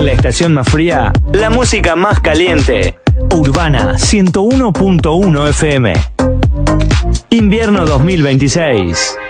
la estación más fría, la música más caliente. Urbana 101.1 FM. Invierno 2026.